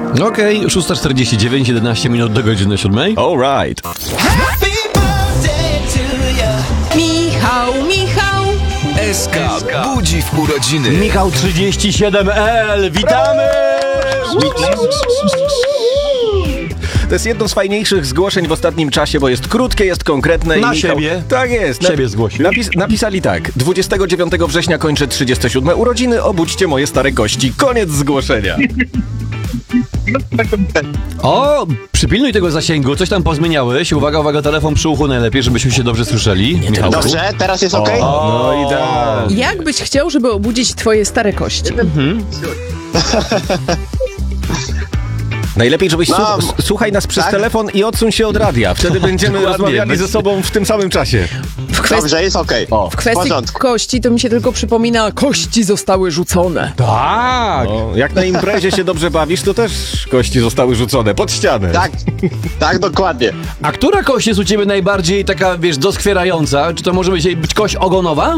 Okej, 6:49, 11 minut do godziny 7. Alright. Michał! SK budzi w urodziny. Michał 37L, witamy! To jest jedno z fajniejszych zgłoszeń w ostatnim czasie, bo jest krótkie, jest konkretne. Na i Michał... siebie? Tak jest. Siebie zgłosił. Napisali tak. 29 września kończę 37 urodziny, obudźcie moje stare kości. Koniec zgłoszenia. O, przypilnuj tego zasięgu, coś tam pozmieniałeś. Uwaga, telefon przy uchu najlepiej, żebyśmy się dobrze słyszeli. Michałku. Dobrze, teraz jest okej? No idealnie. Jak byś chciał, żeby obudzić twoje stare kości? Najlepiej, żebyś Mam. słuchaj nas przez Tak? telefon i odsuń się od radia. Wtedy będziemy Dokładnie. rozmawiali ze sobą w tym samym czasie. Dobrze, jest okej. O, W kwestii porządku. kości to mi się tylko przypomina, kości zostały rzucone. Tak! O, jak na imprezie się dobrze bawisz, to też kości zostały rzucone pod ścianę. Tak, dokładnie. A która kość jest u ciebie najbardziej taka, wiesz, doskwierająca? Czy to może być kość ogonowa?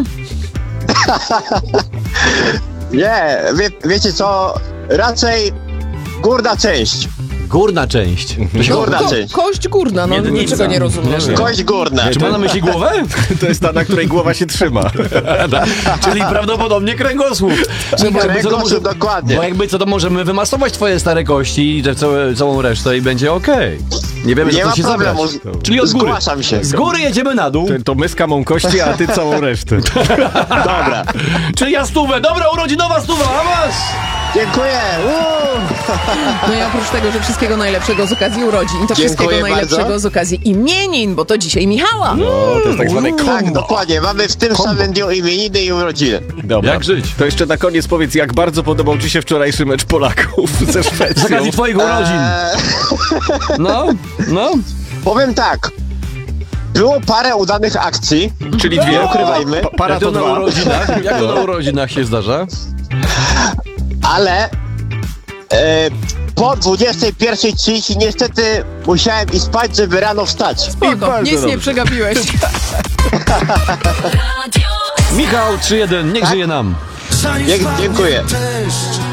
Nie, wiecie co? Raczej górna część. Górna część. To się Górna część. Kość górna, no Miednica. niczego nie rozumiesz. Nie. Kość górna. Czy ma na myśli głowę? To jest ta, na której głowa się trzyma. Czyli prawdopodobnie kręgosłup. Kręgosłup, dokładnie. Bo jakby co, to możemy wymasować twoje stare kości i całą resztę i będzie okej. Nie wiemy, Nie za ma co się problemu. zabrać. Czyli od góry. Zgłaszam się. Z góry jedziemy na dół. To my z kamą kości, a ty całą resztę. Dobra. Czyli ja stówę. Dobra, urodzinowa stuwa, a masz! Dziękuję. No i oprócz tego, że wszystkiego najlepszego z okazji urodzin, to wszystkiego Dziękuję najlepszego bardzo. z okazji imienin, bo to dzisiaj Michała. To jest tak zwane Tak, kombo. dokładnie. Mamy w tym samym dniu imieniny i urodziny. Dobra. Jak żyć? To jeszcze na koniec powiedz, jak bardzo podobał ci się wczorajszy mecz Polaków ze Z Szwecją. okazji twoich urodzin. No. Powiem tak. Było parę udanych akcji, Czyli dwie. nie ukrywajmy, Para Jak to to na dwa. urodzinach? Jak to na urodzinach się zdarza? ale po 21:30 niestety musiałem iść spać, żeby rano wstać. Spoko, bardzo nic nie dobrze. przegapiłeś. Michał 3-1, niech żyje nam. Zanim Dziękuję. spadnie deszcz,